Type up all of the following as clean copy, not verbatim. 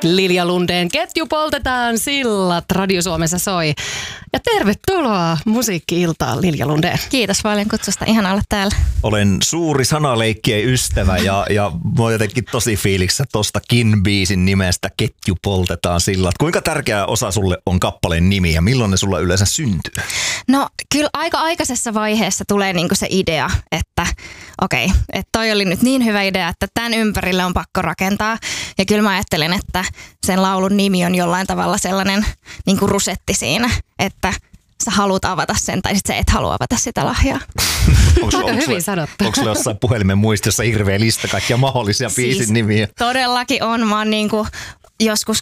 Lilja Lundeen Ketju poltetaan, sillat Radio Suomessa soi. Ja tervetuloa musiikki-iltaan, Lilja Lundeen. Kiitos paljon kutsusta, ihana olla täällä. Olen suuri sanaleikkien ystävä ja mä oon jotenkin tosi fiiliksissä tostakin biisin nimestä Ketju poltetaan, sillat. Kuinka tärkeä osa sulle on kappaleen nimi ja milloin ne sulla yleensä syntyy? No kyllä aika aikaisessa vaiheessa tulee niinku se idea, että okei, että toi oli nyt niin hyvä idea, että tämän ympärille on pakko rakentaa. Ja kyllä mä ajattelen, että sen laulun nimi on jollain tavalla sellainen niinku rusetti siinä, että sä haluat avata sen tai sit sä et halua avata sitä lahjaa. Aika hyvin sanottu. Onko sulla jossain puhelimen muistiossa hirveä lista kaikkia mahdollisia biisin nimiä? Todellakin on. Mä oon niinku joskus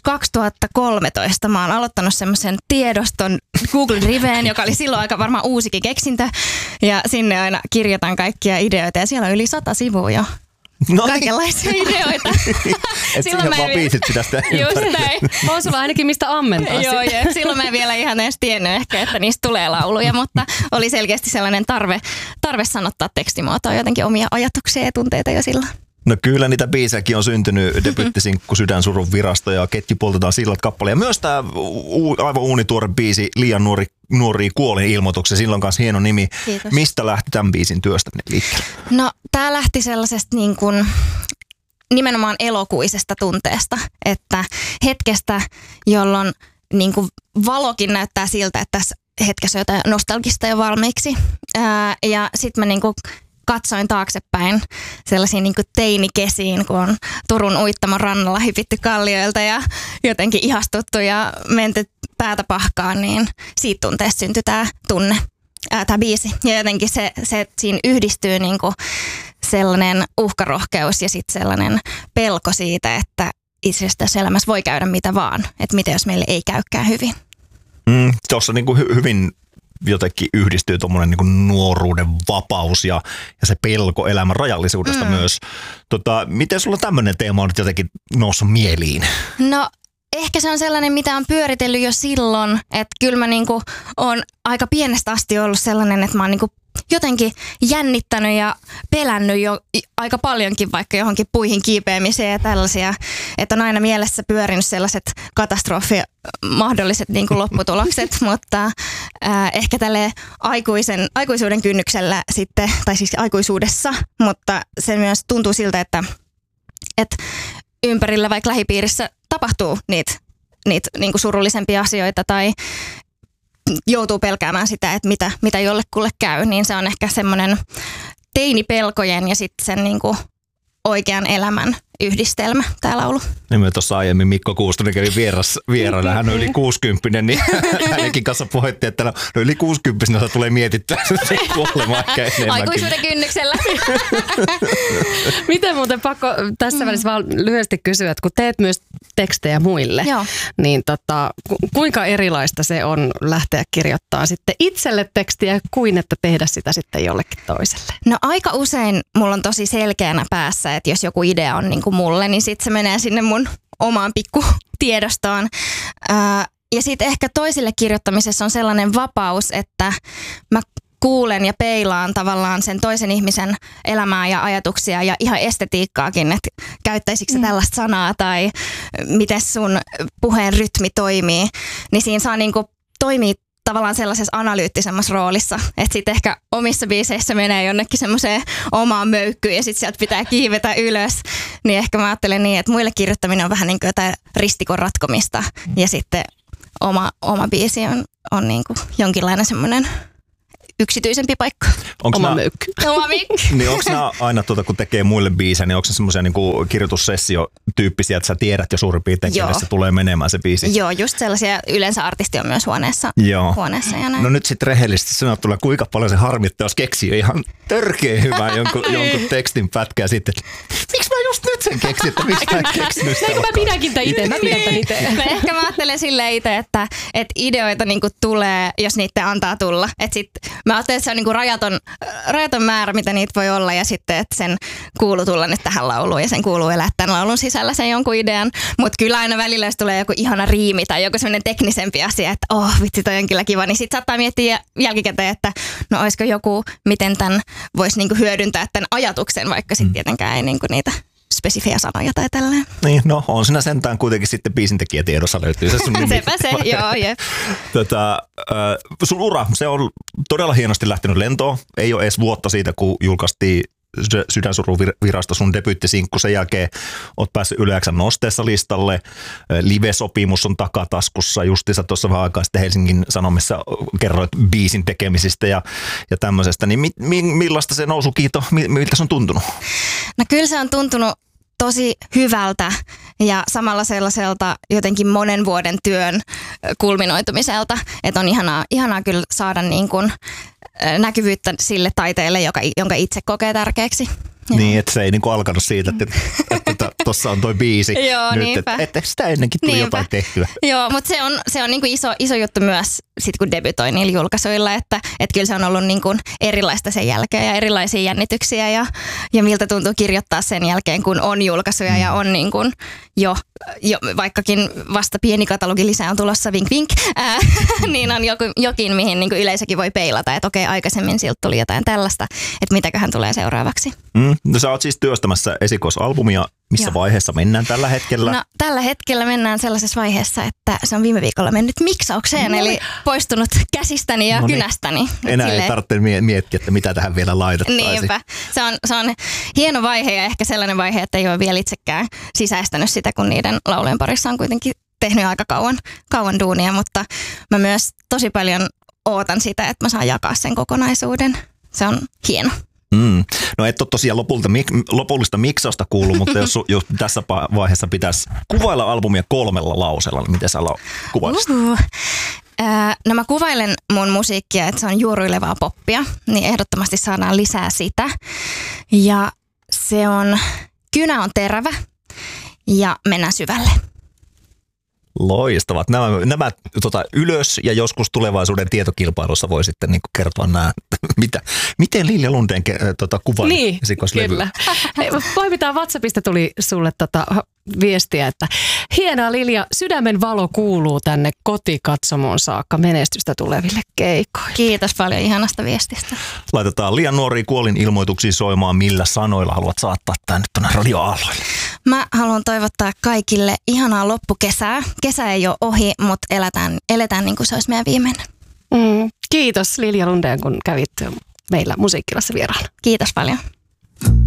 2013 mä oon aloittanut semmoisen tiedoston Google Driveen, joka oli silloin aika varmaan uusikin keksintö. Ja sinne aina kirjoitan kaikkia ideoita ja siellä on yli 100 sivua jo. No kaikenlaisia ideoita. Et siihen vaan biisit pitäisi tehdä. Just näin. On sulla ainakin mistä ammentaa. Joo, ja silloin mä en vielä ihan edes tiennyt ehkä, että niistä tulee lauluja, mutta oli selkeästi sellainen tarve sanottaa tekstimuotoa jotenkin omia ajatuksia ja tunteita jo silloin. No kyllä niitä biisejäkin on syntynyt, debyttisinkku Sydänsurun virasto ja Ketju poltetaan sillat kappale. Ja myös tämä aivan uunituore biisi Liian nuoria kuolin ilmoituksen, silloin kanssa hieno nimi. Kiitos. Mistä lähti tämän biisin työstäminen liikkeelle? No tää lähti sellaisesta niin kuin nimenomaan elokuisesta tunteesta, että hetkestä, jolloin niin kuin valokin näyttää siltä, että tässä hetkessä on jotain nostalgista jo valmiiksi. Ja sitten mä niin kuin katsoin taaksepäin sellaisiin niin kuin teinikesiin, kun on Turun Uittamon rannalla hypitty kallioilta ja jotenkin ihastuttu ja menty päätä pahkaan, niin siitä tunteesta syntyi tämä tunne, tämä biisi. Ja jotenkin se siinä yhdistyy niin kuin sellainen uhkarohkeus ja sitten sellainen pelko siitä, että itse asiassa tässä elämässä voi käydä mitä vaan. Että mitä jos meille ei käykään hyvin. Tuossa niin kuin hyvin jotenkin yhdistyy tuommoinen niin kuin nuoruuden vapaus ja se pelko elämän rajallisuudesta myös. Miten sulla tämmöinen teema on nyt jotenkin noussut mieliin? No ehkä se on sellainen, mitä on pyöritellyt jo silloin, että kyllä mä niinku on aika pienestä asti ollut sellainen, että mä oon niinku jotenkin jännittänyt ja pelännyt jo aika paljonkin vaikka johonkin puihin kiipeämiseen ja tällaisia, että on aina mielessä pyörinyt sellaiset mahdolliset niin kuin lopputulokset, mutta ehkä tälle aikuisuuden kynnyksellä sitten, tai siis aikuisuudessa, mutta se myös tuntuu siltä, että ympärillä vaikka lähipiirissä tapahtuu niitä niin kuin surullisempia asioita tai joutuu pelkäämään sitä, että mitä jollekulle käy, niin se on ehkä semmoinen teinipelkojen ja sitten sen niinku oikean elämän yhdistelmä, tämä laulu. Ja me tuossa aiemmin Mikko Kuustonen kävi vieraana, hän on yli 60, niin hänenkin kanssa puhuttiin, että no yli 60 tulee mietittyä kuolemaa ehkä enemmänkin. Aikuisuuden kynnyksellä. Miten muuten pakko tässä välissä vaan lyhyesti kysyä, että kun teet myös tekstejä muille, Joo. niin kuinka erilaista se on lähteä kirjoittamaan sitten itselle tekstiä kuin että tehdä sitä sitten jollekin toiselle? No aika usein mulla on tosi selkeänä päässä, että jos joku idea on niin kuin mulle, niin sitten se menee sinne mun omaan pikkutiedostoon. Ja sitten ehkä toisille kirjoittamisessa on sellainen vapaus, että mä kuulen ja peilaan tavallaan sen toisen ihmisen elämää ja ajatuksia ja ihan estetiikkaakin, että käyttäisikö sä tällaista sanaa tai miten sun puheen rytmi toimii. Niin siinä saa niinku toimia tavallaan sellaisessa analyyttisemmassa roolissa, että sitten ehkä omissa biiseissä menee jonnekin semmoiseen omaan möykkyyn ja sitten sieltä pitää kiivetä ylös. Niin ehkä mä ajattelen niin, että muille kirjoittaminen on vähän niin kuin jotain ristikon ratkomista ja sitten oma biisi on niin kuin jonkinlainen semmoinen yksityisempi paikka. Oma möykky. Oma möykky. Niin onko nämä aina, kun tekee muille biisejä, niin onko se semmoisia niinku kirjoitussessio-tyyppisiä, että sä tiedät jo suurin piirtein, kenelle se tulee menemään se biisi? Joo, just sellaisia. Yleensä artisti on myös huoneessa ja näin. No nyt sitten rehellisesti sanottuna, kuinka paljon se harmittaa, jos keksii ihan törkeä hyvää jonkun tekstin pätkää sitten, miksi mä just nyt sen keksin, että miksi mä en keksinyt sitä? Mä pidänkin tämän itse, mä pidän tämän itse. Ehkä mä ajattelen silleen itse, että ideoita niinku tulee, jos niitä antaa tulla. Että sit mä ajattelen, että se on niinku rajaton määrä, mitä niitä voi olla ja sitten, että sen kuuluu tulla nyt tähän lauluun ja sen kuuluu elää tämän laulun sisällä sen jonkun idean. Mutta kyllä aina välillä, jos tulee joku ihana riimi tai joku semmoinen teknisempi asia, että vitsi toi on kyllä kiva, niin sitten saattaa miettiä jälkikäteen, että no olisiko joku, miten tämän voisi niinku hyödyntää tämän ajatuksen, vaikka sitten tietenkään ei niinku niitä spesifejä sanoja tai tälleen. Niin, no on siinä sentään kuitenkin sitten biisintekijätiedossa löytyy se sun nimi. Sepä se, joo, jep. Sun ura, se on todella hienosti lähtenyt lentoon. Ei ole edes vuotta siitä, kun julkaistiin Sydänsuruvirasto sun debyyttisinkku. Sen jälkeen oot päässyt Yle X:n nosteessa listalle. Live-sopimus on takataskussa. Justiinsa tuossa vähän aikaa sitten Helsingin Sanomissa kerroit biisin tekemisistä ja tämmöisestä. Niin millaista se nousukiito, miltä se on tuntunut? No kyllä se on tuntunut tosi hyvältä ja samalla sellaiselta jotenkin monen vuoden työn kulminoitumiselta, että on ihanaa kyllä saada niin kuin näkyvyyttä sille taiteelle, jonka itse kokee tärkeäksi. Niin, että se ei niinku alkanut siitä, että tuossa on toi biisi. Joo, nyt, että sitä ennenkin tuli jotain tehtyä. Joo, mutta se on niinku iso juttu myös sit kun debytoi niillä julkaisuilla, että kyllä se on ollut niinku erilaista sen jälkeen ja erilaisia jännityksiä ja miltä tuntuu kirjoittaa sen jälkeen, kun on julkaisuja ja on niinku jo vaikkakin vasta pieni katalogi lisää on tulossa vink vink, niin on jokin, mihin niinku yleisökin voi peilata, että okei, aikaisemmin siltä tuli jotain tällaista, että mitäköhän tulee seuraavaksi. No sä oot siis työstämässä esikoisalbumia. Missä vaiheessa mennään tällä hetkellä? No tällä hetkellä mennään sellaisessa vaiheessa, että se on viime viikolla mennyt miksaukseen, eli poistunut käsistäni ja kynästäni. Enää ei tarvitse miettiä, että mitä tähän vielä laitettaisiin. Niinpä. Se on hieno vaihe ja ehkä sellainen vaihe, että ei ole vielä itsekään sisäistänyt sitä, kun niiden laulujen parissa on kuitenkin tehnyt aika kauan duunia, mutta mä myös tosi paljon ootan sitä, että mä saan jakaa sen kokonaisuuden. Se on hieno. No et ole tosiaan lopullista miksausta kuullut, mutta jos tässä vaiheessa pitäisi kuvailla albumia 3 lauseella, niin miten sä kuvailisit? No mä kuvailen mun musiikkia, että se on juoruilevaa poppia, niin ehdottomasti saadaan lisää sitä. Ja se on, kynä on terävä ja mennään syvälle. Loistavat. Nämä ylös ja joskus tulevaisuuden tietokilpailussa voi sitten niin kertoa nämä, miten Lilja Lundén kuvaili esikoislevyä. Kyllä. Poimitaan WhatsAppista tuli sulle viestiä, että hienoa Lilja, sydämen valo kuuluu tänne kotikatsomoon saakka, menestystä tuleville keikoille. Kiitos paljon ihanasta viestistä. Laitetaan liian nuoria kuolinilmoituksia soimaan, millä sanoilla haluat saattaa tämän nyt tuonne radioaalloille? Mä haluan toivottaa kaikille ihanaa loppukesää. Kesä ei ole ohi, mutta eletään niin kuin se olisi meidän viimeinen. Kiitos Lilja Lundén, kun kävit meillä Musiikkilassa vieraana. Kiitos paljon.